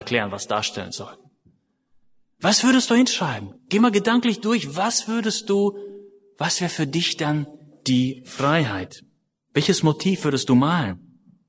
erklären, was darstellen soll. Was würdest du hinschreiben? Geh mal gedanklich durch. Was wäre für dich dann die Freiheit? Welches Motiv würdest du malen?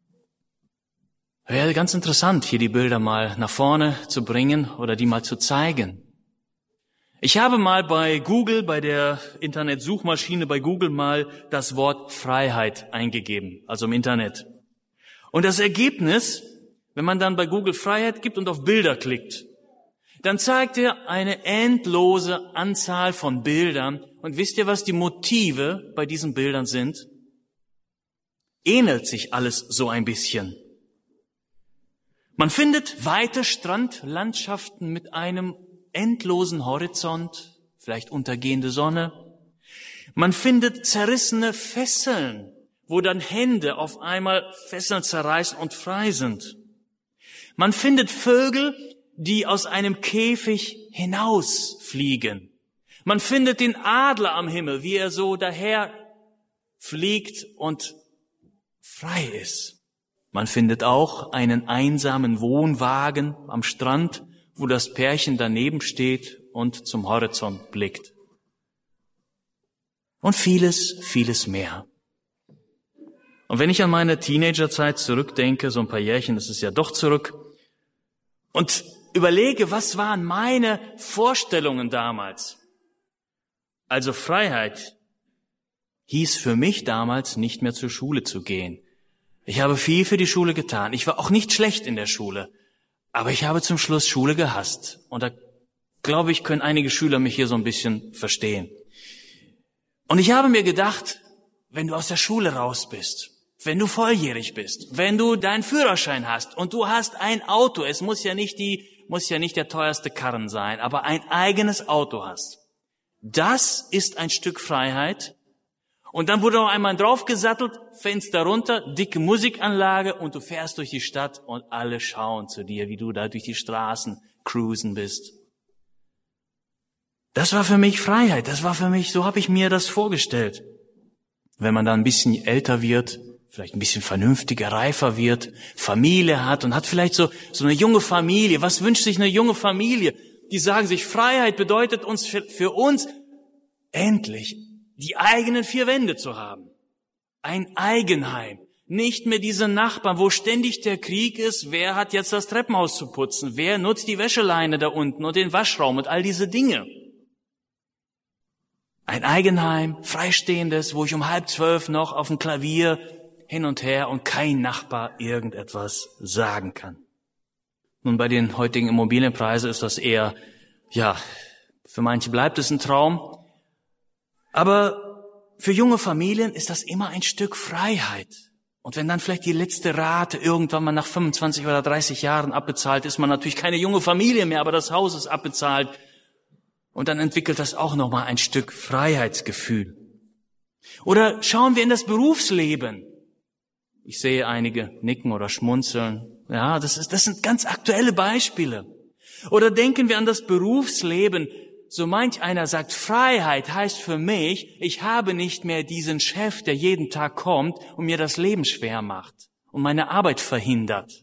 Wäre ganz interessant, hier die Bilder mal nach vorne zu bringen oder die mal zu zeigen. Ich habe mal bei Google, bei der Internetsuchmaschine bei Google mal das Wort Freiheit eingegeben, also im Internet. Und das Ergebnis, wenn man dann bei Google Freiheit gibt und auf Bilder klickt, dann zeigt er eine endlose Anzahl von Bildern. Und wisst ihr, was die Motive bei diesen Bildern sind? Ähnelt sich alles so ein bisschen. Man findet weite Strandlandschaften mit einem endlosen Horizont, vielleicht untergehende Sonne. Man findet zerrissene Fesseln, wo dann Hände auf einmal Fesseln zerreißen und frei sind. Man findet Vögel, die aus einem Käfig hinausfliegen. Man findet den Adler am Himmel, wie er so daher fliegt und frei ist. Man findet auch einen einsamen Wohnwagen am Strand, wo das Pärchen daneben steht und zum Horizont blickt. Und vieles, vieles mehr. Und wenn ich an meine Teenagerzeit zurückdenke, so ein paar Jährchen, das ist ja doch zurück, und überlege, was waren meine Vorstellungen damals? Also Freiheit hieß für mich damals nicht mehr zur Schule zu gehen. Ich habe viel für die Schule getan. Ich war auch nicht schlecht in der Schule. Aber ich habe zum Schluss Schule gehasst. Und da, glaube ich, können einige Schüler mich hier so ein bisschen verstehen. Und ich habe mir gedacht, wenn du aus der Schule raus bist, wenn du volljährig bist, wenn du deinen Führerschein hast und du hast ein Auto, es muss ja nicht der teuerste Karren sein, aber ein eigenes Auto hast. Das ist ein Stück Freiheit. Und dann wurde noch einmal draufgesattelt, Fenster runter, dicke Musikanlage und du fährst durch die Stadt und alle schauen zu dir, wie du da durch die Straßen cruisen bist. Das war für mich Freiheit, so habe ich mir das vorgestellt. Wenn man dann ein bisschen älter wird, vielleicht ein bisschen vernünftiger, reifer wird, Familie hat und hat vielleicht so eine junge Familie. Was wünscht sich eine junge Familie? Die sagen sich, Freiheit bedeutet für uns endlich die eigenen vier Wände zu haben. Ein Eigenheim. Nicht mehr diese Nachbarn, wo ständig der Krieg ist. Wer hat jetzt das Treppenhaus zu putzen? Wer nutzt die Wäscheleine da unten und den Waschraum und all diese Dinge? Ein Eigenheim, freistehendes, wo ich um 11:30 noch auf dem Klavier hin und her und kein Nachbar irgendetwas sagen kann. Nun, bei den heutigen Immobilienpreisen ist das eher, für manche bleibt es ein Traum. Aber für junge Familien ist das immer ein Stück Freiheit. Und wenn dann vielleicht die letzte Rate irgendwann mal nach 25 oder 30 Jahren abbezahlt, ist man natürlich keine junge Familie mehr, aber das Haus ist abbezahlt. Und dann entwickelt das auch nochmal ein Stück Freiheitsgefühl. Oder schauen wir in das Berufsleben. Ich sehe einige nicken oder schmunzeln. Ja, das sind ganz aktuelle Beispiele. Oder denken wir an das Berufsleben. So manch einer sagt, Freiheit heißt für mich, ich habe nicht mehr diesen Chef, der jeden Tag kommt und mir das Leben schwer macht und meine Arbeit verhindert,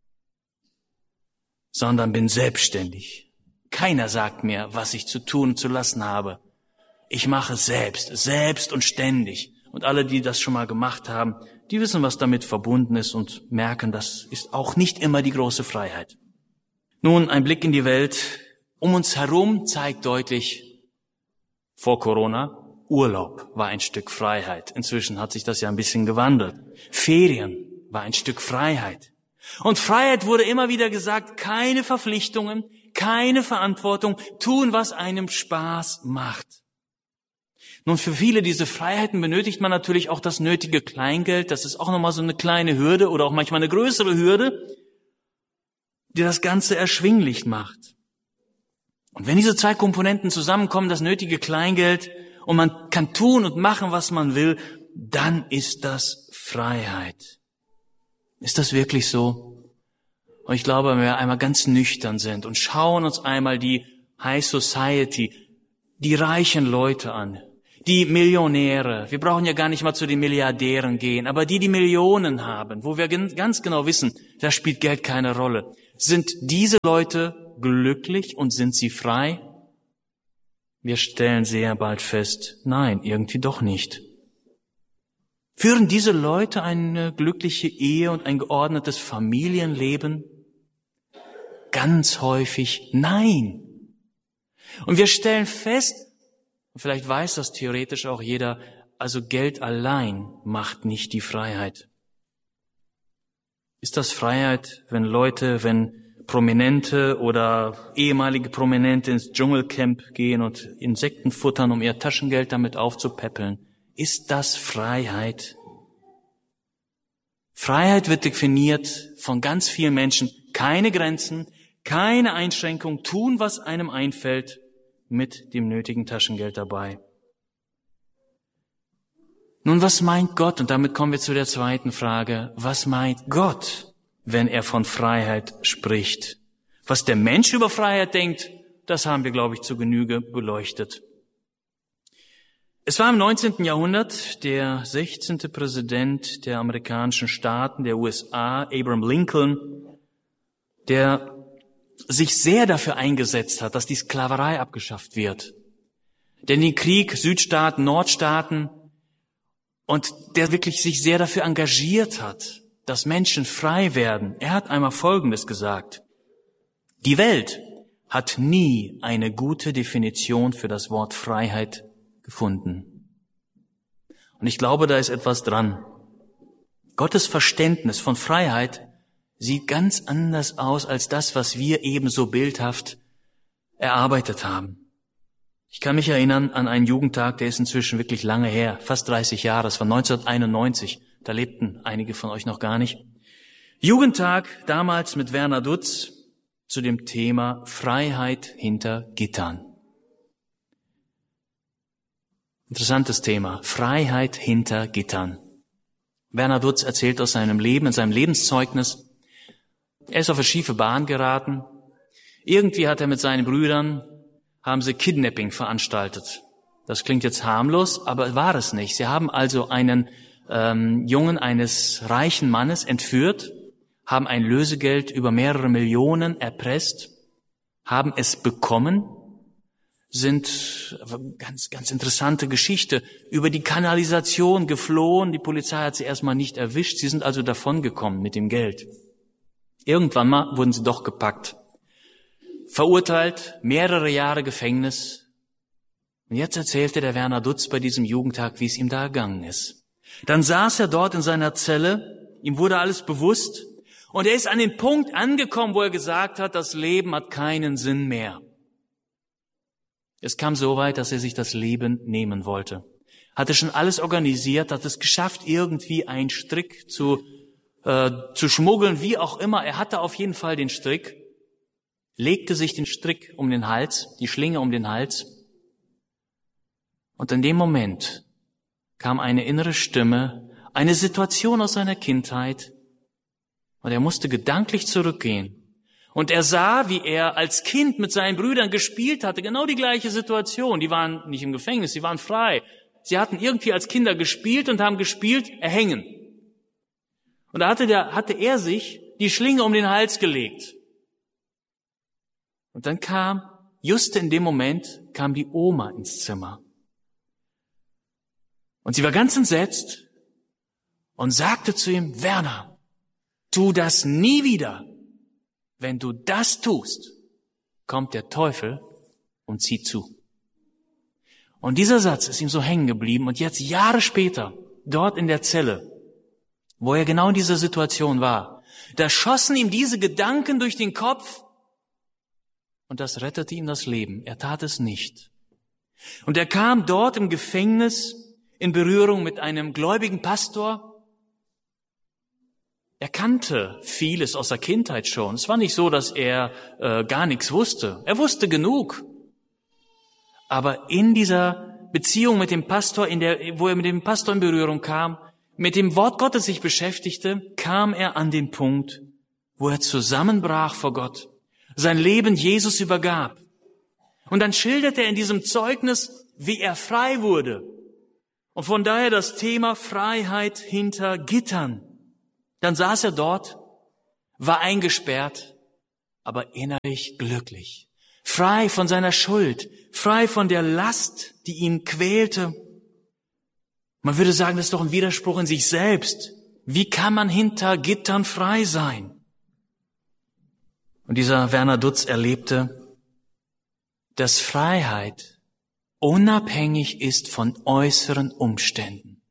sondern bin selbstständig. Keiner sagt mir, was ich zu tun und zu lassen habe. Ich mache selbst und ständig. Und alle, die das schon mal gemacht haben, die wissen, was damit verbunden ist und merken, das ist auch nicht immer die große Freiheit. Nun, ein Blick in die Welt um uns herum zeigt deutlich, vor Corona, Urlaub war ein Stück Freiheit. Inzwischen hat sich das ja ein bisschen gewandelt. Ferien war ein Stück Freiheit. Und Freiheit wurde immer wieder gesagt, keine Verpflichtungen, keine Verantwortung, tun, was einem Spaß macht. Nun, für viele diese Freiheiten benötigt man natürlich auch das nötige Kleingeld. Das ist auch nochmal so eine kleine Hürde oder auch manchmal eine größere Hürde, die das Ganze erschwinglich macht. Und wenn diese zwei Komponenten zusammenkommen, das nötige Kleingeld, und man kann tun und machen, was man will, dann ist das Freiheit. Ist das wirklich so? Und ich glaube, wenn wir einmal ganz nüchtern sind und schauen uns einmal die High Society, die reichen Leute an, Die Millionäre, wir brauchen ja gar nicht mal zu den Milliardären gehen, aber die Millionen haben, wo wir ganz genau wissen, da spielt Geld keine Rolle. Sind diese Leute glücklich und sind sie frei? Wir stellen sehr bald fest, nein, irgendwie doch nicht. Führen diese Leute eine glückliche Ehe und ein geordnetes Familienleben? Ganz häufig nein. Und wir stellen fest, vielleicht weiß das theoretisch auch jeder, also Geld allein macht nicht die Freiheit. Ist das Freiheit, wenn Prominente oder ehemalige Prominente ins Dschungelcamp gehen und Insekten futtern, um ihr Taschengeld damit aufzupäppeln? Ist das Freiheit? Freiheit wird definiert von ganz vielen Menschen. Keine Grenzen, keine Einschränkung, tun, was einem einfällt, mit dem nötigen Taschengeld dabei. Nun, was meint Gott? Und damit kommen wir zu der zweiten Frage. Was meint Gott, wenn er von Freiheit spricht? Was der Mensch über Freiheit denkt, das haben wir, glaube ich, zu Genüge beleuchtet. Es war im 19. Jahrhundert der 16. Präsident der amerikanischen Staaten, der USA, Abraham Lincoln, der sich sehr dafür eingesetzt hat, dass die Sklaverei abgeschafft wird. Denn den Krieg Südstaaten, Nordstaaten, und der wirklich sich sehr dafür engagiert hat, dass Menschen frei werden. Er hat einmal Folgendes gesagt: Die Welt hat nie eine gute Definition für das Wort Freiheit gefunden. Und ich glaube, da ist etwas dran. Gottes Verständnis von Freiheit sieht ganz anders aus als das, was wir ebenso bildhaft erarbeitet haben. Ich kann mich erinnern an einen Jugendtag, der ist inzwischen wirklich lange her, fast 30 Jahre, es war 1991, da lebten einige von euch noch gar nicht. Jugendtag damals mit Werner Dutz zu dem Thema Freiheit hinter Gittern. Interessantes Thema, Freiheit hinter Gittern. Werner Dutz erzählt aus seinem Leben, in seinem Lebenszeugnis, er ist auf eine schiefe Bahn geraten. Irgendwie hat er mit seinen Brüdern, haben sie Kidnapping veranstaltet. Das klingt jetzt harmlos, aber war es nicht. Sie haben also einen Jungen eines reichen Mannes entführt, haben ein Lösegeld über mehrere Millionen erpresst, haben es bekommen, sind ganz interessante Geschichte, über die Kanalisation geflohen. Die Polizei hat sie erstmal nicht erwischt. Sie sind also davongekommen mit dem Geld. Irgendwann mal wurden sie doch gepackt. Verurteilt, mehrere Jahre Gefängnis. Und jetzt erzählte der Werner Dutz bei diesem Jugendtag, wie es ihm da ergangen ist. Dann saß er dort in seiner Zelle, ihm wurde alles bewusst, und er ist an den Punkt angekommen, wo er gesagt hat, das Leben hat keinen Sinn mehr. Es kam so weit, dass er sich das Leben nehmen wollte. Hatte schon alles organisiert, hat es geschafft, irgendwie einen Strick zu schmuggeln, wie auch immer. Er hatte auf jeden Fall den Strick, legte sich den Strick um den Hals, die Schlinge um den Hals. Und in dem Moment kam eine innere Stimme, eine Situation aus seiner Kindheit, und er musste gedanklich zurückgehen. Und er sah, wie er als Kind mit seinen Brüdern gespielt hatte, genau die gleiche Situation. Die waren nicht im Gefängnis, sie waren frei. Sie hatten irgendwie als Kinder gespielt und haben gespielt, erhängen. Und da hatte er sich die Schlinge um den Hals gelegt. Und dann just in dem Moment, kam die Oma ins Zimmer. Und sie war ganz entsetzt und sagte zu ihm, Werner, tu das nie wieder. Wenn du das tust, kommt der Teufel und zieht zu. Und dieser Satz ist ihm so hängen geblieben. Und jetzt Jahre später, dort in der Zelle, wo er genau in dieser Situation war, da schossen ihm diese Gedanken durch den Kopf und das rettete ihm das Leben. Er tat es nicht. Und er kam dort im Gefängnis in Berührung mit einem gläubigen Pastor. Er kannte vieles aus der Kindheit schon. Es war nicht so, dass er gar nichts wusste. Er wusste genug. Aber in dieser Beziehung mit dem Pastor, wo er mit dem Pastor in Berührung kam, mit dem Wort Gottes sich beschäftigte, kam er an den Punkt, wo er zusammenbrach vor Gott, sein Leben Jesus übergab. Und dann schildert er in diesem Zeugnis, wie er frei wurde, Und von daher das Thema Freiheit hinter Gittern. Dann saß er dort, war eingesperrt, aber innerlich glücklich. Frei von seiner Schuld, frei von der Last, die ihn quälte. Man würde sagen, das ist doch ein Widerspruch in sich selbst. Wie kann man hinter Gittern frei sein? Und dieser Werner Dutz erlebte, dass Freiheit unabhängig ist von äußeren Umständen.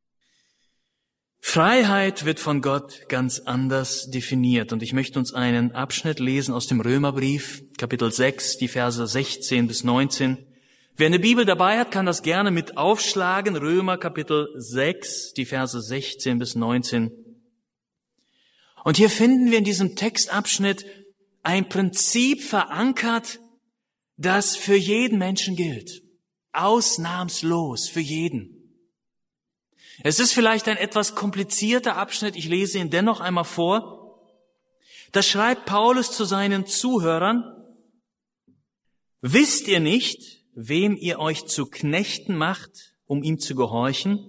Freiheit wird von Gott ganz anders definiert. Und ich möchte uns einen Abschnitt lesen aus dem Römerbrief, Kapitel 6, die Verse 16 bis 19. Wer eine Bibel dabei hat, kann das gerne mit aufschlagen. Römer, Kapitel 6, die Verse 16 bis 19. Und hier finden wir in diesem Textabschnitt ein Prinzip verankert, das für jeden Menschen gilt. Ausnahmslos für jeden. Es ist vielleicht ein etwas komplizierter Abschnitt, ich lese ihn dennoch einmal vor. Da schreibt Paulus zu seinen Zuhörern: Wisst ihr nicht, wem ihr euch zu Knechten macht, um ihm zu gehorchen?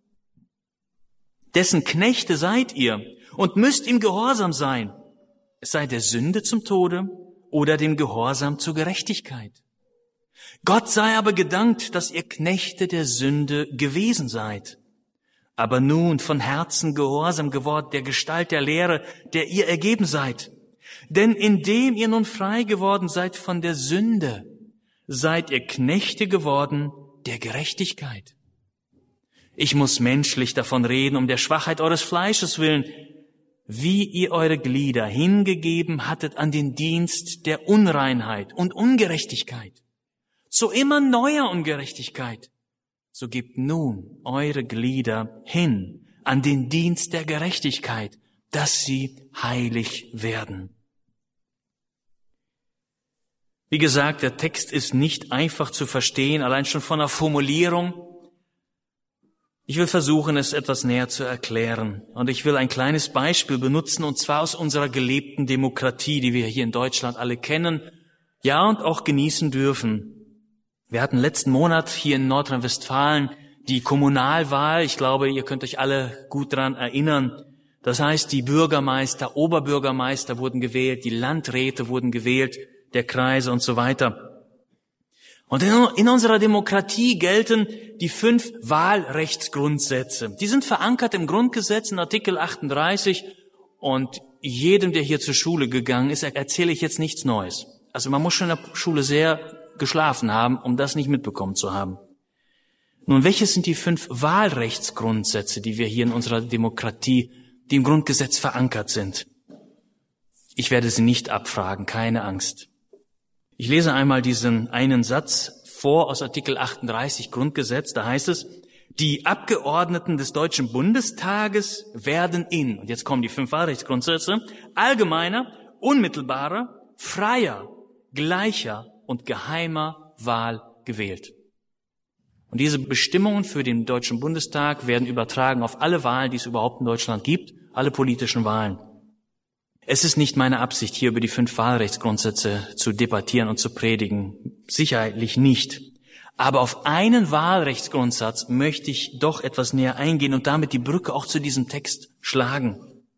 Dessen Knechte seid ihr und müsst ihm gehorsam sein, es sei der Sünde zum Tode oder dem Gehorsam zur Gerechtigkeit. Gott sei aber gedankt, dass ihr Knechte der Sünde gewesen seid, aber nun von Herzen gehorsam geworden der Gestalt der Lehre, der ihr ergeben seid. Denn indem ihr nun frei geworden seid von der Sünde, seid ihr Knechte geworden der Gerechtigkeit. Ich muss menschlich davon reden, um der Schwachheit eures Fleisches willen, wie ihr eure Glieder hingegeben hattet an den Dienst der Unreinheit und Ungerechtigkeit, zu immer neuer Ungerechtigkeit. So gebt nun eure Glieder hin an den Dienst der Gerechtigkeit, dass sie heilig werden. Wie gesagt, der Text ist nicht einfach zu verstehen, allein schon von der Formulierung. Ich will versuchen, es etwas näher zu erklären. Und ich will ein kleines Beispiel benutzen, und zwar aus unserer gelebten Demokratie, die wir hier in Deutschland alle kennen, ja, und auch genießen dürfen. Wir hatten letzten Monat hier in Nordrhein-Westfalen die Kommunalwahl. Ich glaube, ihr könnt euch alle gut daran erinnern. Das heißt, die Bürgermeister, Oberbürgermeister wurden gewählt, die Landräte wurden gewählt, der Kreise und so weiter. Und in unserer Demokratie gelten die 5 Wahlrechtsgrundsätze. Die sind verankert im Grundgesetz in Artikel 38. Und jedem, der hier zur Schule gegangen ist, erzähle ich jetzt nichts Neues. Also man muss schon in der Schule sehr geschlafen haben, um das nicht mitbekommen zu haben. Nun, welches sind die 5 Wahlrechtsgrundsätze, die wir hier in unserer Demokratie, die im Grundgesetz verankert sind? Ich werde sie nicht abfragen, keine Angst. Ich lese einmal diesen einen Satz vor aus Artikel 38 Grundgesetz. Da heißt es: Die Abgeordneten des Deutschen Bundestages werden in, und jetzt kommen die 5 Wahlrechtsgrundsätze, allgemeiner, unmittelbarer, freier, gleicher und geheimer Wahl gewählt. Und diese Bestimmungen für den Deutschen Bundestag werden übertragen auf alle Wahlen, die es überhaupt in Deutschland gibt, alle politischen Wahlen. Es ist nicht meine Absicht, hier über die 5 Wahlrechtsgrundsätze zu debattieren und zu predigen. Sicherlich nicht. Aber auf einen Wahlrechtsgrundsatz möchte ich doch etwas näher eingehen und damit die Brücke auch zu diesem Text schlagen.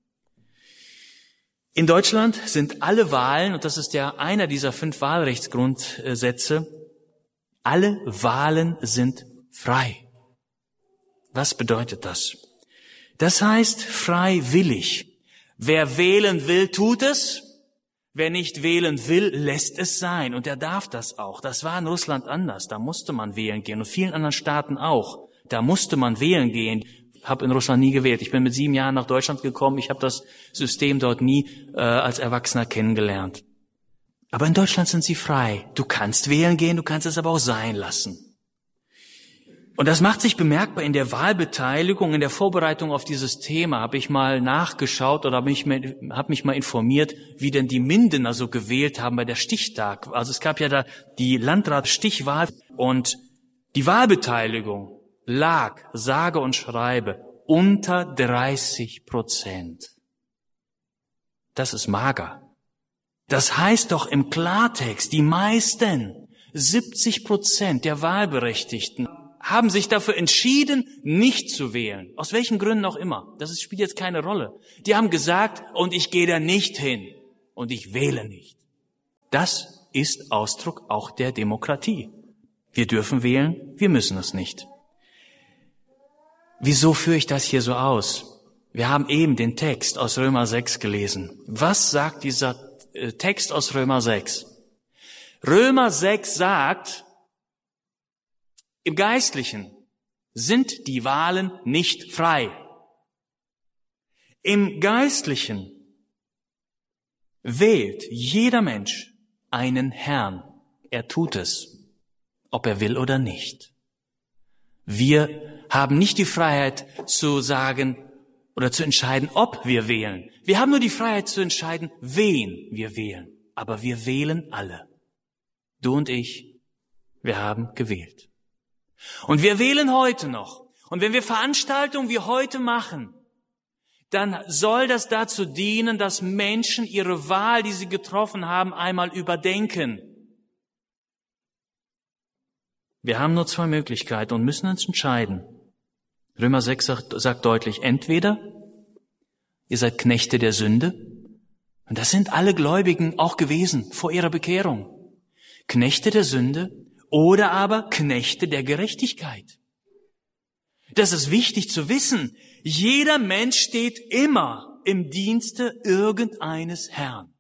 In Deutschland sind alle Wahlen, und das ist ja einer dieser 5 Wahlrechtsgrundsätze, alle Wahlen sind frei. Was bedeutet das? Das heißt freiwillig. Wer wählen will, tut es. Wer nicht wählen will, lässt es sein. Und er darf das auch. Das war in Russland anders. Da musste man wählen gehen. Und vielen anderen Staaten auch. Da musste man wählen gehen. Ich habe in Russland nie gewählt. Ich bin mit 7 Jahren nach Deutschland gekommen. Ich habe das System dort nie als Erwachsener kennengelernt. Aber in Deutschland sind sie frei. Du kannst wählen gehen, du kannst es aber auch sein lassen. Und das macht sich bemerkbar in der Wahlbeteiligung, in der Vorbereitung auf dieses Thema. Habe ich mal nachgeschaut oder habe mich mal informiert, wie denn die Mindener so gewählt haben bei der Stichtag. Also es gab ja da die Landrat-Stichwahl und die Wahlbeteiligung lag, sage und schreibe, unter 30%. Das ist mager. Das heißt doch im Klartext, die meisten, 70% der Wahlberechtigten, haben sich dafür entschieden, nicht zu wählen. Aus welchen Gründen auch immer. Das spielt jetzt keine Rolle. Die haben gesagt, und ich gehe da nicht hin und ich wähle nicht. Das ist Ausdruck auch der Demokratie. Wir dürfen wählen, wir müssen es nicht. Wieso führe ich das hier so aus? Wir haben eben den Text aus Römer 6 gelesen. Was sagt dieser Text aus Römer 6? Römer 6 sagt, im Geistlichen sind die Wahlen nicht frei. Im Geistlichen wählt jeder Mensch einen Herrn. Er tut es, ob er will oder nicht. Wir haben nicht die Freiheit zu sagen oder zu entscheiden, ob wir wählen. Wir haben nur die Freiheit zu entscheiden, wen wir wählen. Aber wir wählen alle. Du und ich, wir haben gewählt. Und wir wählen heute noch. Und wenn wir Veranstaltungen wie heute machen, dann soll das dazu dienen, dass Menschen ihre Wahl, die sie getroffen haben, einmal überdenken. Wir haben nur zwei Möglichkeiten und müssen uns entscheiden. Römer 6 sagt deutlich, entweder ihr seid Knechte der Sünde, und das sind alle Gläubigen auch gewesen vor ihrer Bekehrung. Knechte der Sünde oder aber Knechte der Gerechtigkeit. Das ist wichtig zu wissen. Jeder Mensch steht immer im Dienste irgendeines Herrn.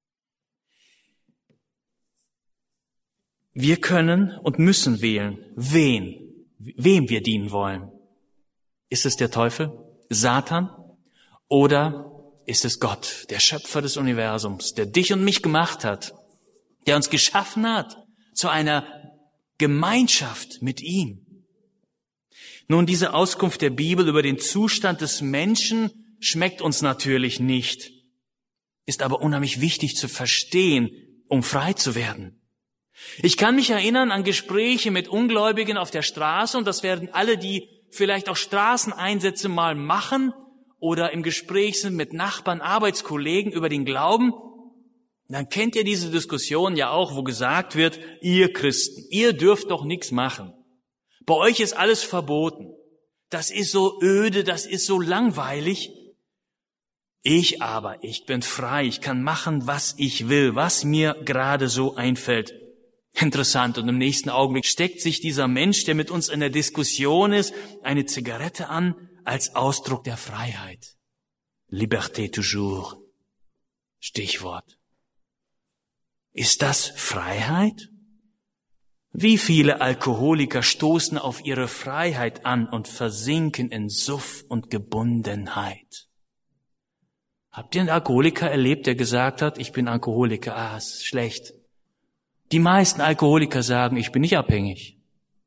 Wir können und müssen wählen, wem wir dienen wollen. Ist es der Teufel, Satan, oder ist es Gott, der Schöpfer des Universums, der dich und mich gemacht hat, der uns geschaffen hat zu einer Gemeinschaft mit ihm? Nun, diese Auskunft der Bibel über den Zustand des Menschen schmeckt uns natürlich nicht, ist aber unheimlich wichtig zu verstehen, um frei zu werden. Ich kann mich erinnern an Gespräche mit Ungläubigen auf der Straße, und das werden alle, die vielleicht auch Straßeneinsätze mal machen oder im Gespräch sind mit Nachbarn, Arbeitskollegen über den Glauben. Dann kennt ihr diese Diskussion ja auch, wo gesagt wird, ihr Christen, ihr dürft doch nichts machen. Bei euch ist alles verboten. Das ist so öde, das ist so langweilig. Ich bin frei, ich kann machen, was ich will, was mir gerade so einfällt. Interessant, und im nächsten Augenblick steckt sich dieser Mensch, der mit uns in der Diskussion ist, eine Zigarette an als Ausdruck der Freiheit. Liberté toujours. Stichwort. Ist das Freiheit? Wie viele Alkoholiker stoßen auf ihre Freiheit an und versinken in Suff und Gebundenheit? Habt ihr einen Alkoholiker erlebt, der gesagt hat, ich bin Alkoholiker, ist schlecht? Die meisten Alkoholiker sagen, ich bin nicht abhängig.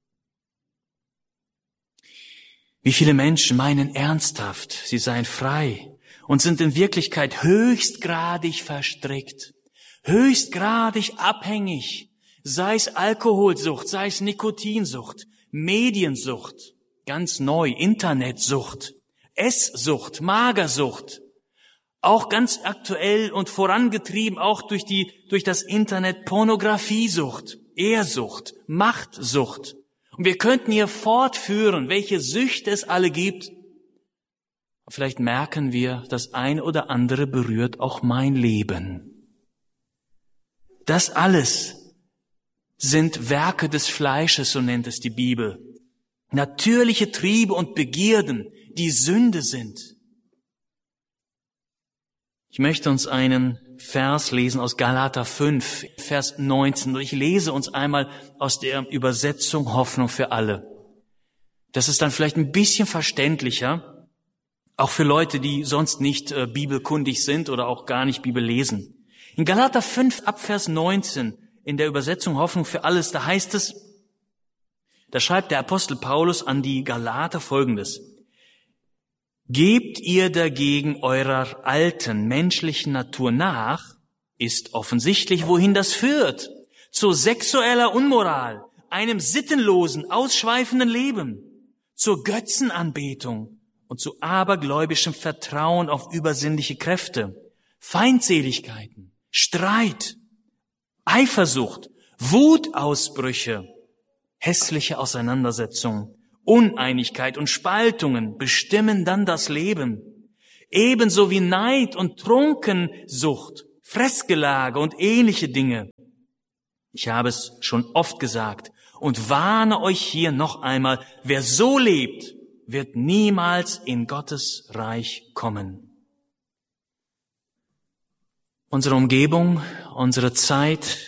Wie viele Menschen meinen ernsthaft, sie seien frei und sind in Wirklichkeit höchstgradig verstrickt, höchstgradig abhängig, sei es Alkoholsucht, sei es Nikotinsucht, Mediensucht, ganz neu, Internetsucht, Esssucht, Magersucht, auch ganz aktuell und vorangetrieben auch durch das Internet, Pornografiesucht, Ehrsucht, Machtsucht. Und wir könnten hier fortführen, welche Süchte es alle gibt. Vielleicht merken wir, das ein oder andere berührt auch mein Leben. Das alles sind Werke des Fleisches, so nennt es die Bibel. Natürliche Triebe und Begierden, die Sünde sind. Ich möchte uns einen Vers lesen aus Galater 5, Vers 19. Und ich lese uns einmal aus der Übersetzung Hoffnung für alle. Das ist dann vielleicht ein bisschen verständlicher, auch für Leute, die sonst nicht bibelkundig sind oder auch gar nicht Bibel lesen. In Galater 5, ab Vers 19, in der Übersetzung Hoffnung für alles, da heißt es, da schreibt der Apostel Paulus an die Galater Folgendes: Gebt ihr dagegen eurer alten menschlichen Natur nach, ist offensichtlich, wohin das führt: zu sexueller Unmoral, einem sittenlosen, ausschweifenden Leben, zur Götzenanbetung und zu abergläubischem Vertrauen auf übersinnliche Kräfte, Feindseligkeiten, Streit, Eifersucht, Wutausbrüche Hässliche Auseinandersetzungen, Uneinigkeit und Spaltungen bestimmen dann das Leben. Ebenso wie Neid und Trunkensucht, Fressgelage und ähnliche Dinge. Ich habe es schon oft gesagt und warne euch hier noch einmal, wer so lebt, wird niemals in Gottes Reich kommen. Unsere Umgebung, unsere Zeit,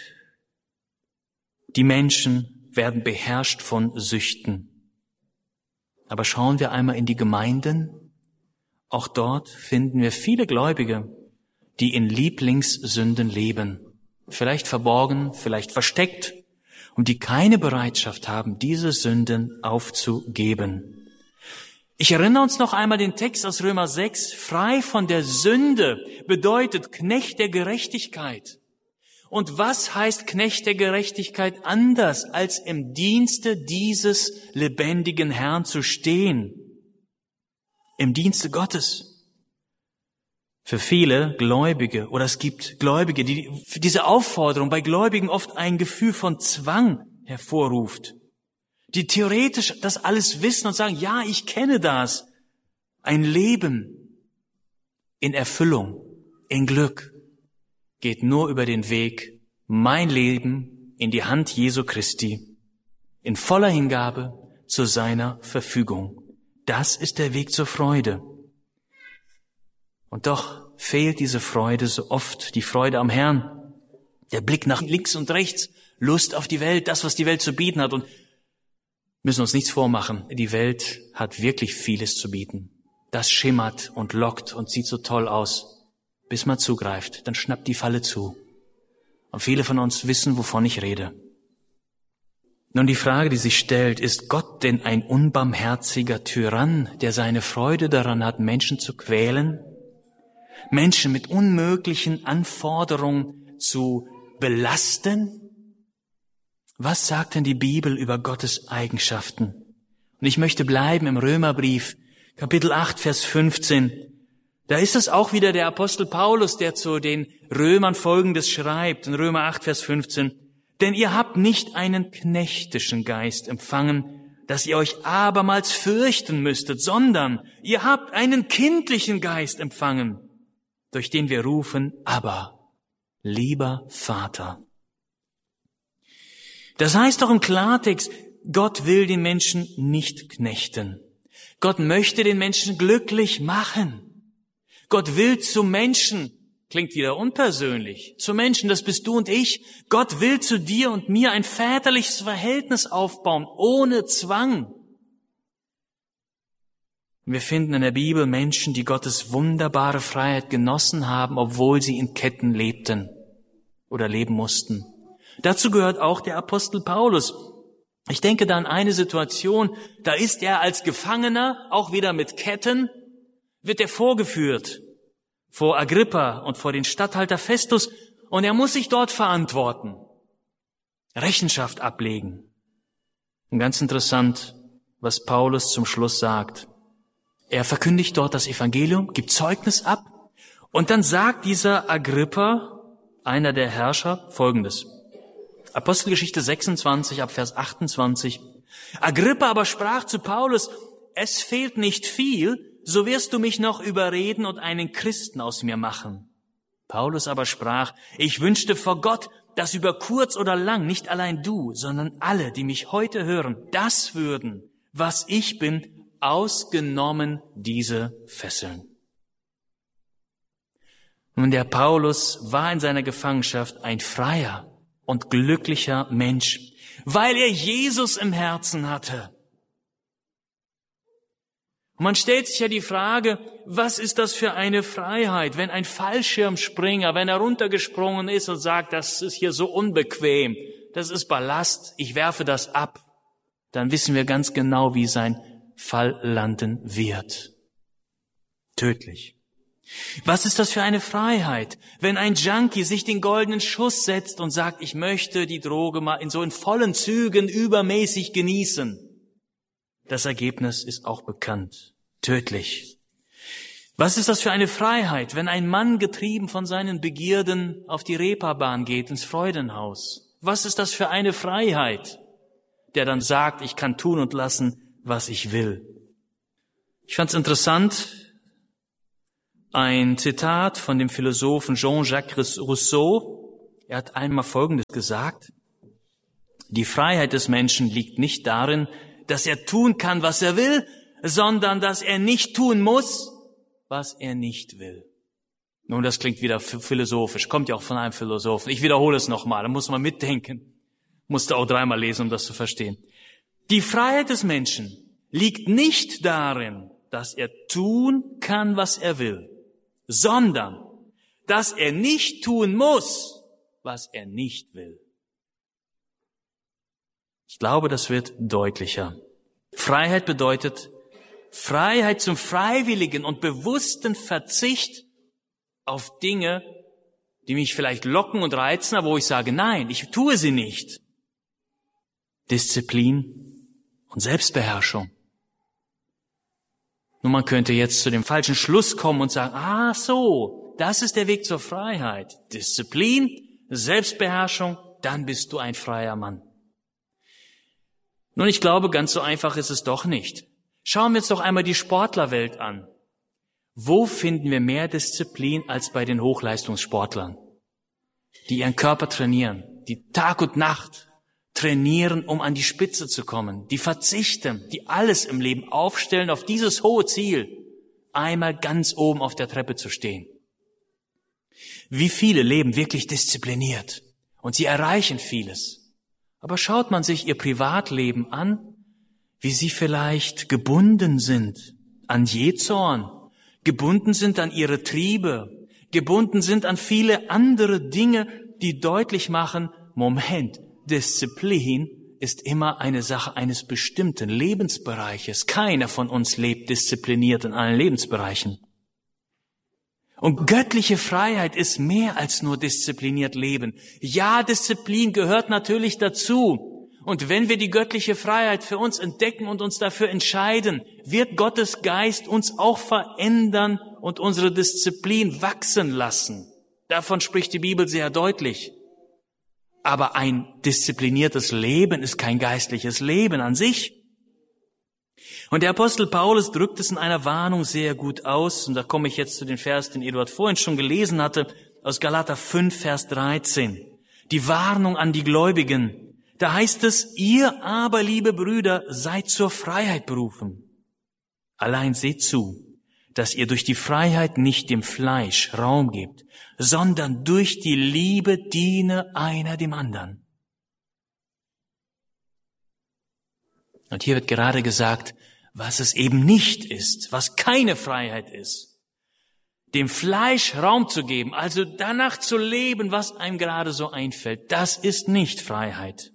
die Menschen werden beherrscht von Süchten. Aber schauen wir einmal in die Gemeinden. Auch dort finden wir viele Gläubige, die in Lieblingssünden leben. Vielleicht verborgen, vielleicht versteckt und die keine Bereitschaft haben, diese Sünden aufzugeben. Ich erinnere uns noch einmal den Text aus Römer 6. Frei von der Sünde bedeutet Knecht der Gerechtigkeit. Und was heißt Knecht der Gerechtigkeit anders, als im Dienste dieses lebendigen Herrn zu stehen? Im Dienste Gottes. Für viele Gläubige, oder es gibt Gläubige, die für diese Aufforderung bei Gläubigen oft ein Gefühl von Zwang hervorruft, die theoretisch das alles wissen und sagen, ja, ich kenne das. Ein Leben in Erfüllung, in Glück, geht nur über den Weg, mein Leben in die Hand Jesu Christi, in voller Hingabe zu seiner Verfügung. Das ist der Weg zur Freude. Und doch fehlt diese Freude so oft, die Freude am Herrn, der Blick nach links und rechts, Lust auf die Welt, das, was die Welt zu bieten hat. Und müssen uns nichts vormachen, die Welt hat wirklich vieles zu bieten. Das schimmert und lockt und sieht so toll aus, bis man zugreift, dann schnappt die Falle zu. Und viele von uns wissen, wovon ich rede. Nun, die Frage, die sich stellt, ist Gott denn ein unbarmherziger Tyrann, der seine Freude daran hat, Menschen zu quälen, Menschen mit unmöglichen Anforderungen zu belasten? Was sagt denn die Bibel über Gottes Eigenschaften? Und ich möchte bleiben im Römerbrief, Kapitel 8, Vers 15. Da ist es auch wieder der Apostel Paulus, der zu den Römern Folgendes schreibt, in Römer 8, Vers 15. Denn ihr habt nicht einen knechtischen Geist empfangen, dass ihr euch abermals fürchten müsstet, sondern ihr habt einen kindlichen Geist empfangen, durch den wir rufen, Abba, lieber Vater. Das heißt doch im Klartext, Gott will den Menschen nicht knechten. Gott möchte den Menschen glücklich machen. Gott will zu Menschen, klingt wieder unpersönlich, zu Menschen, das bist du und ich. Gott will zu dir und mir ein väterliches Verhältnis aufbauen, ohne Zwang. Wir finden in der Bibel Menschen, die Gottes wunderbare Freiheit genossen haben, obwohl sie in Ketten lebten oder leben mussten. Dazu gehört auch der Apostel Paulus. Ich denke da an eine Situation, da ist er als Gefangener, auch wieder mit Ketten, wird er vorgeführt vor Agrippa und vor den Statthalter Festus und er muss sich dort verantworten, Rechenschaft ablegen. Und ganz interessant, was Paulus zum Schluss sagt. Er verkündigt dort das Evangelium, gibt Zeugnis ab und dann sagt dieser Agrippa, einer der Herrscher, Folgendes. Apostelgeschichte 26 ab Vers 28. Agrippa aber sprach zu Paulus, es fehlt nicht viel, so wirst du mich noch überreden und einen Christen aus mir machen. Paulus aber sprach, ich wünschte vor Gott, dass über kurz oder lang nicht allein du, sondern alle, die mich heute hören, das würden, was ich bin, ausgenommen diese Fesseln. Nun, der Paulus war in seiner Gefangenschaft ein freier und glücklicher Mensch, weil er Jesus im Herzen hatte. Und man stellt sich ja die Frage, was ist das für eine Freiheit, wenn ein Fallschirmspringer, wenn er runtergesprungen ist und sagt, das ist hier so unbequem, das ist Ballast, ich werfe das ab, dann wissen wir ganz genau, wie sein Fall landen wird. Tödlich. Was ist das für eine Freiheit, wenn ein Junkie sich den goldenen Schuss setzt und sagt, ich möchte die Droge mal in vollen Zügen übermäßig genießen. Das Ergebnis ist auch bekannt. Tödlich. Was ist das für eine Freiheit, wenn ein Mann getrieben von seinen Begierden auf die Reeperbahn geht, ins Freudenhaus? Was ist das für eine Freiheit? der dann sagt, ich kann tun und lassen, was ich will. Ich fand es interessant, ein Zitat von dem Philosophen Jean-Jacques Rousseau. Er hat einmal Folgendes gesagt: Die Freiheit des Menschen liegt nicht darin, dass er tun kann, was er will, sondern dass er nicht tun muss, was er nicht will. Nun, das klingt wieder philosophisch, kommt ja auch von einem Philosophen. Ich wiederhole es nochmal, da muss man mitdenken. Musste auch 3-mal lesen, um das zu verstehen. Die Freiheit des Menschen liegt nicht darin, dass er tun kann, was er will, sondern dass er nicht tun muss, was er nicht will. Ich glaube, das wird deutlicher. Freiheit bedeutet Freiheit zum freiwilligen und bewussten Verzicht auf Dinge, die mich vielleicht locken und reizen, aber wo ich sage, nein, ich tue sie nicht. Disziplin und Selbstbeherrschung. Nun, man könnte jetzt zu dem falschen Schluss kommen und sagen, so, das ist der Weg zur Freiheit. Disziplin, Selbstbeherrschung, dann bist du ein freier Mann. Nun, ich glaube, ganz so einfach ist es doch nicht. Schauen wir uns doch einmal die Sportlerwelt an. Wo finden wir mehr Disziplin als bei den Hochleistungssportlern, die ihren Körper trainieren, die Tag und Nacht trainieren, um an die Spitze zu kommen, die verzichten, die alles im Leben aufstellen auf dieses hohe Ziel, einmal ganz oben auf der Treppe zu stehen. Wie viele leben wirklich diszipliniert und sie erreichen vieles. Aber schaut man sich ihr Privatleben an, wie sie vielleicht gebunden sind an Jähzorn, gebunden sind an ihre Triebe, gebunden sind an viele andere Dinge, die deutlich machen, Moment, Disziplin ist immer eine Sache eines bestimmten Lebensbereiches. Keiner von uns lebt diszipliniert in allen Lebensbereichen. Und göttliche Freiheit ist mehr als nur diszipliniert leben. Ja, Disziplin gehört natürlich dazu. Und wenn wir die göttliche Freiheit für uns entdecken und uns dafür entscheiden, wird Gottes Geist uns auch verändern und unsere Disziplin wachsen lassen. Davon spricht die Bibel sehr deutlich. Aber ein diszipliniertes Leben ist kein geistliches Leben an sich. Und der Apostel Paulus drückt es in einer Warnung sehr gut aus. Und da komme ich jetzt zu den Vers, den Eduard vorhin schon gelesen hatte, aus Galater 5, Vers 13. Die Warnung an die Gläubigen. Da heißt es, ihr aber, liebe Brüder, seid zur Freiheit berufen. Allein seht zu, dass ihr durch die Freiheit nicht dem Fleisch Raum gebt, sondern durch die Liebe diene einer dem anderen. Und hier wird gerade gesagt, was es eben nicht ist, was keine Freiheit ist. Dem Fleisch Raum zu geben, also danach zu leben, was einem gerade so einfällt, das ist nicht Freiheit.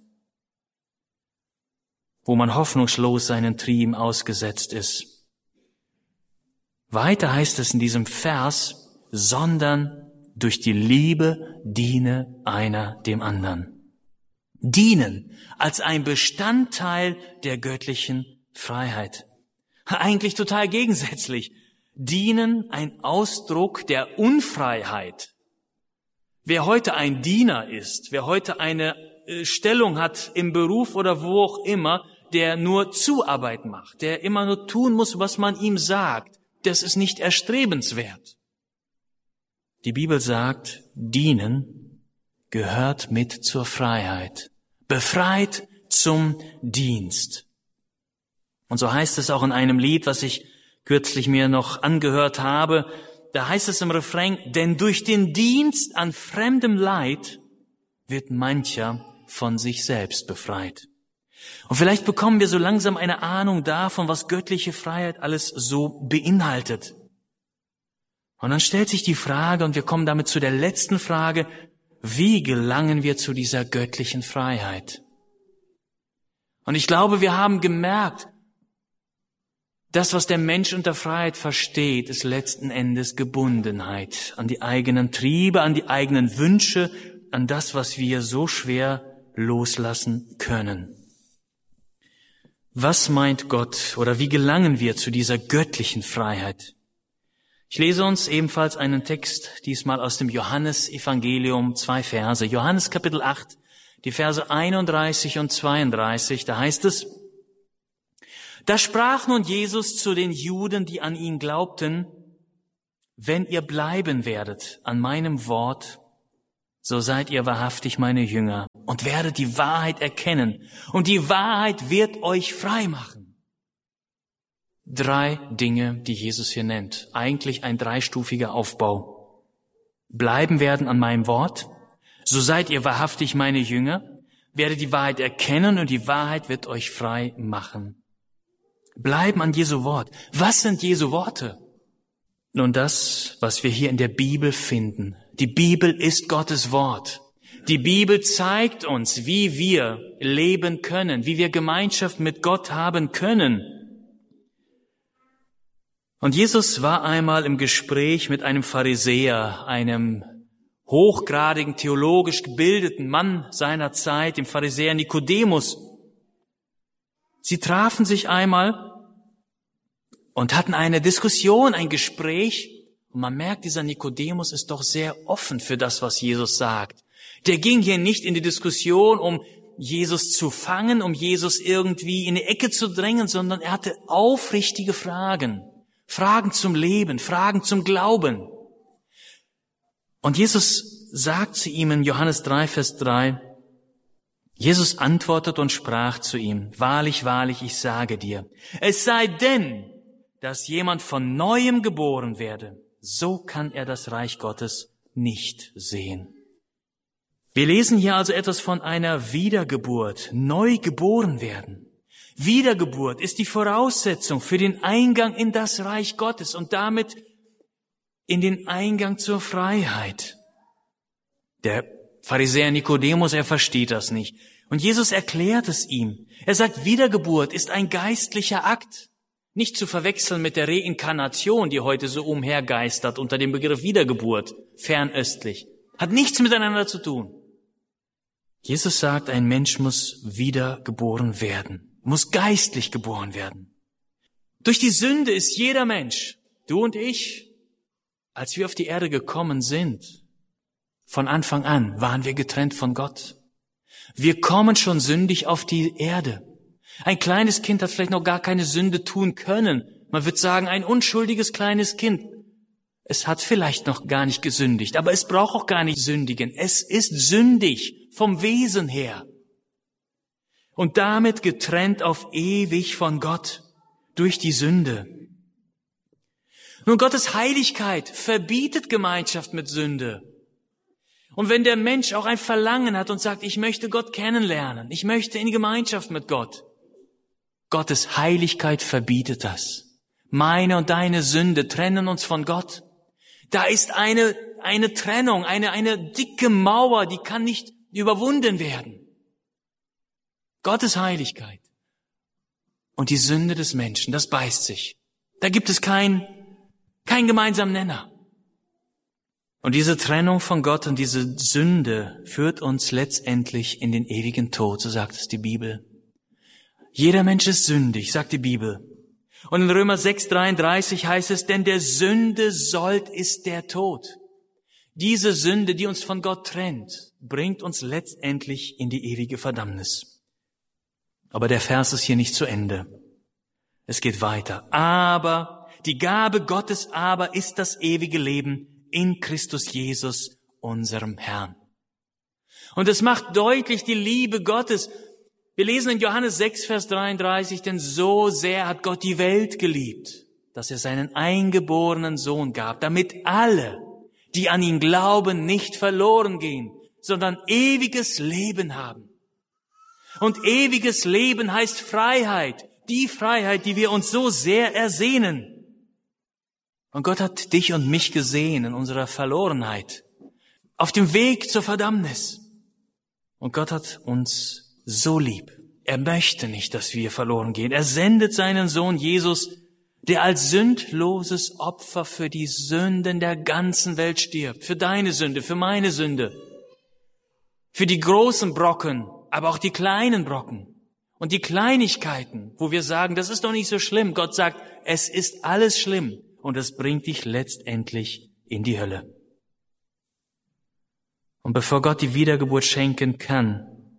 Wo man hoffnungslos seinen Trieben ausgesetzt ist. Weiter heißt es in diesem Vers, sondern durch die Liebe diene einer dem anderen. Dienen als ein Bestandteil der göttlichen Freiheit. Eigentlich total gegensätzlich. Dienen ein Ausdruck der Unfreiheit. Wer heute ein Diener ist, wer heute eine Stellung hat im Beruf oder wo auch immer, der nur Zuarbeit macht, der immer nur tun muss, was man ihm sagt, das ist nicht erstrebenswert. Die Bibel sagt, dienen gehört mit zur Freiheit, befreit zum Dienst. Und so heißt es auch in einem Lied, was ich kürzlich mir noch angehört habe, da heißt es im Refrain, denn durch den Dienst an fremdem Leid wird mancher von sich selbst befreit. Und vielleicht bekommen wir so langsam eine Ahnung davon, was göttliche Freiheit alles so beinhaltet. Und dann stellt sich die Frage, und wir kommen damit zu der letzten Frage, wie gelangen wir zu dieser göttlichen Freiheit? Und ich glaube, wir haben gemerkt, das, was der Mensch unter Freiheit versteht, ist letzten Endes Gebundenheit an die eigenen Triebe, an die eigenen Wünsche, an das, was wir so schwer loslassen können. Was meint Gott oder wie gelangen wir zu dieser göttlichen Freiheit? Ich lese uns ebenfalls einen Text, diesmal aus dem Johannesevangelium, 2 Verse. Johannes Kapitel 8, die Verse 31 und 32, da heißt es: Da sprach nun Jesus zu den Juden, die an ihn glaubten: Wenn ihr bleiben werdet an meinem Wort, so seid ihr wahrhaftig meine Jünger und werdet die Wahrheit erkennen, und die Wahrheit wird euch frei machen. 3 Dinge, die Jesus hier nennt. Eigentlich ein 3-stufiger Aufbau. Bleiben werden an meinem Wort, so seid ihr wahrhaftig meine Jünger, werdet die Wahrheit erkennen und die Wahrheit wird euch frei machen. Bleiben an Jesu Wort. Was sind Jesu Worte? Nun, das, was wir hier in der Bibel finden. Die Bibel ist Gottes Wort. Die Bibel zeigt uns, wie wir leben können, wie wir Gemeinschaft mit Gott haben können. Und Jesus war einmal im Gespräch mit einem Pharisäer, einem hochgradigen, theologisch gebildeten Mann seiner Zeit, dem Pharisäer Nikodemus. Sie trafen sich einmal und hatten eine Diskussion, ein Gespräch. Und man merkt, dieser Nikodemus ist doch sehr offen für das, was Jesus sagt. Der ging hier nicht in die Diskussion, um Jesus zu fangen, um Jesus irgendwie in die Ecke zu drängen, sondern er hatte aufrichtige Fragen. Fragen zum Leben, Fragen zum Glauben. Und Jesus sagt zu ihm in Johannes 3, Vers 3, Jesus antwortet und sprach zu ihm: Wahrlich, wahrlich, ich sage dir, es sei denn, dass jemand von Neuem geboren werde, so kann er das Reich Gottes nicht sehen. Wir lesen hier also etwas von einer Wiedergeburt, neu geboren werden. Wiedergeburt ist die Voraussetzung für den Eingang in das Reich Gottes und damit in den Eingang zur Freiheit. Der Pharisäer Nikodemus, er versteht das nicht. Und Jesus erklärt es ihm. Er sagt, Wiedergeburt ist ein geistlicher Akt. Nicht zu verwechseln mit der Reinkarnation, die heute so umhergeistert unter dem Begriff Wiedergeburt, fernöstlich. Hat nichts miteinander zu tun. Jesus sagt, ein Mensch muss wiedergeboren werden, muss geistlich geboren werden. Durch die Sünde ist jeder Mensch, du und ich, als wir auf die Erde gekommen sind, von Anfang an waren wir getrennt von Gott. Wir kommen schon sündig auf die Erde. Ein kleines Kind hat vielleicht noch gar keine Sünde tun können. Man wird sagen, ein unschuldiges kleines Kind. Es hat vielleicht noch gar nicht gesündigt, aber es braucht auch gar nicht sündigen. Es ist sündig vom Wesen her. Und damit getrennt auf ewig von Gott durch die Sünde. Nun, Gottes Heiligkeit verbietet Gemeinschaft mit Sünde. Und wenn der Mensch auch ein Verlangen hat und sagt, ich möchte Gott kennenlernen, ich möchte in Gemeinschaft mit Gott, Gottes Heiligkeit verbietet das. Meine und deine Sünde trennen uns von Gott. Da ist eine Trennung, eine dicke Mauer, die kann nicht überwunden werden. Gottes Heiligkeit und die Sünde des Menschen, das beißt sich. Da gibt es keinen gemeinsamen Nenner. Und diese Trennung von Gott und diese Sünde führt uns letztendlich in den ewigen Tod, so sagt es die Bibel. Jeder Mensch ist sündig, sagt die Bibel. Und in Römer 6,33 heißt es, denn der Sünde Sold ist der Tod. Diese Sünde, die uns von Gott trennt, bringt uns letztendlich in die ewige Verdammnis. Aber der Vers ist hier nicht zu Ende. Es geht weiter. Aber die Gabe Gottes aber ist das ewige Leben in Christus Jesus, unserem Herrn. Und es macht deutlich die Liebe Gottes. Wir lesen in Johannes 6, Vers 33, denn so sehr hat Gott die Welt geliebt, dass er seinen eingeborenen Sohn gab, damit alle, die an ihn glauben, nicht verloren gehen, sondern ewiges Leben haben. Und ewiges Leben heißt Freiheit, die Freiheit, die wir uns so sehr ersehnen. Und Gott hat dich und mich gesehen in unserer Verlorenheit, auf dem Weg zur Verdammnis. Und Gott hat uns so lieb. Er möchte nicht, dass wir verloren gehen. Er sendet seinen Sohn Jesus, der als sündloses Opfer für die Sünden der ganzen Welt stirbt. Für deine Sünde, für meine Sünde. Für die großen Brocken, aber auch die kleinen Brocken. Und die Kleinigkeiten, wo wir sagen, das ist doch nicht so schlimm. Gott sagt, es ist alles schlimm. Und es bringt dich letztendlich in die Hölle. Und bevor Gott die Wiedergeburt schenken kann,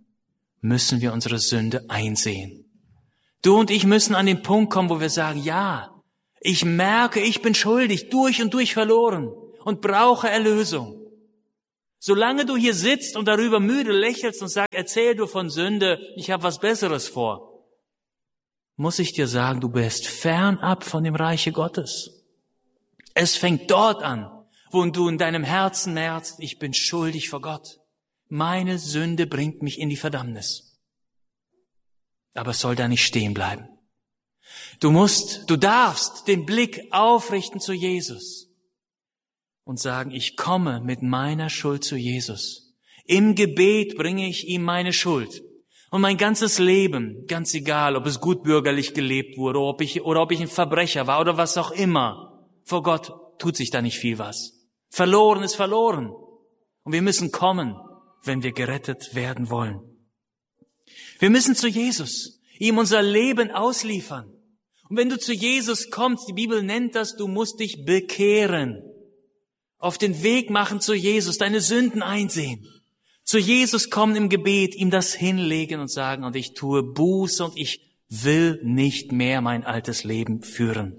müssen wir unsere Sünde einsehen. Du und ich müssen an den Punkt kommen, wo wir sagen, ja, ich merke, ich bin schuldig, durch und durch verloren und brauche Erlösung. Solange du hier sitzt und darüber müde lächelst und sagst, erzähl du von Sünde, ich habe was Besseres vor, muss ich dir sagen, du bist fernab von dem Reiche Gottes. Es fängt dort an, wo du in deinem Herzen merkst, ich bin schuldig vor Gott. Meine Sünde bringt mich in die Verdammnis. Aber es soll da nicht stehen bleiben. Du darfst den Blick aufrichten zu Jesus und sagen, ich komme mit meiner Schuld zu Jesus. Im Gebet bringe ich ihm meine Schuld. Und mein ganzes Leben, ganz egal, ob es gutbürgerlich gelebt wurde, oder ob ich ein Verbrecher war oder was auch immer, vor Gott tut sich da nicht viel was. Verloren ist verloren. Und wir müssen kommen, wenn wir gerettet werden wollen. Wir müssen zu Jesus, ihm unser Leben ausliefern. Und wenn du zu Jesus kommst, die Bibel nennt das, du musst dich bekehren. Auf den Weg machen zu Jesus, deine Sünden einsehen. Zu Jesus kommen im Gebet, ihm das hinlegen und sagen, und ich tue Buße und ich will nicht mehr mein altes Leben führen.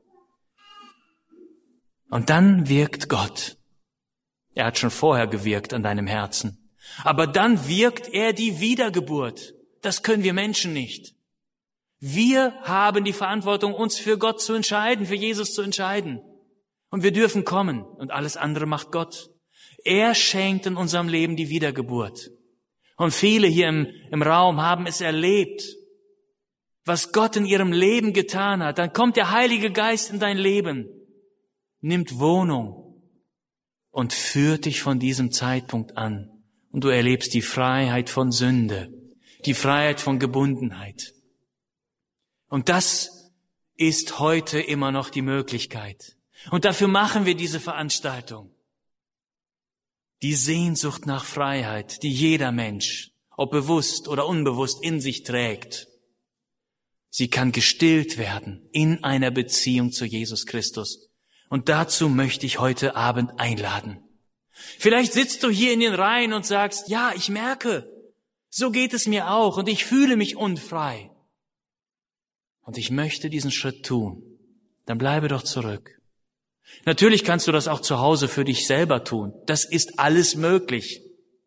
Und dann wirkt Gott. Er hat schon vorher gewirkt an deinem Herzen. Aber dann wirkt er die Wiedergeburt. Das können wir Menschen nicht. Wir haben die Verantwortung, uns für Gott zu entscheiden, für Jesus zu entscheiden. Und wir dürfen kommen und alles andere macht Gott. Er schenkt in unserem Leben die Wiedergeburt. Und viele hier im Raum haben es erlebt, was Gott in ihrem Leben getan hat. Dann kommt der Heilige Geist in dein Leben, nimmt Wohnung und führt dich von diesem Zeitpunkt an. Und du erlebst die Freiheit von Sünde, die Freiheit von Gebundenheit. Und das ist heute immer noch die Möglichkeit. Und dafür machen wir diese Veranstaltung. Die Sehnsucht nach Freiheit, die jeder Mensch, ob bewusst oder unbewusst, in sich trägt. Sie kann gestillt werden in einer Beziehung zu Jesus Christus. Und dazu möchte ich heute Abend einladen. Vielleicht sitzt du hier in den Reihen und sagst, ja, ich merke, so geht es mir auch und ich fühle mich unfrei. Und ich möchte diesen Schritt tun. Dann bleibe doch zurück. Natürlich kannst du das auch zu Hause für dich selber tun. Das ist alles möglich.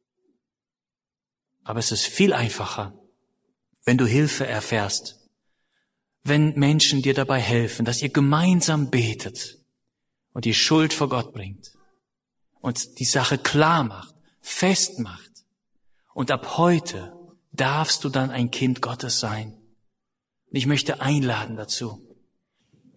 Aber es ist viel einfacher, wenn du Hilfe erfährst, wenn Menschen dir dabei helfen, dass ihr gemeinsam betet und die Schuld vor Gott bringt und die Sache klar macht, festmacht. Und ab heute darfst du dann ein Kind Gottes sein. Und ich möchte einladen dazu.